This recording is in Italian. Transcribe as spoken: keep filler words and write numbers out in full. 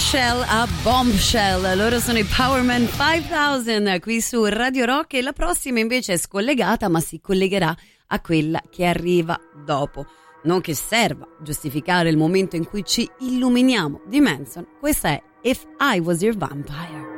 Shell a Bombshell, loro sono i Powerman cinquemila qui su Radio Rock, e la prossima invece è scollegata, ma si collegherà a quella che arriva dopo. Non che serva giustificare il momento in cui ci illuminiamo di Manson, questa è If I Was Your Vampire.